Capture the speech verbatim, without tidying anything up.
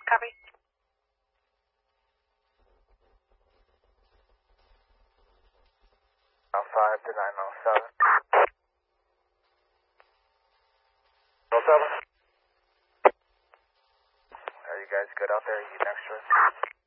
Copy. five to nine oh seven. oh seven. Are you guys good out there? You next to us?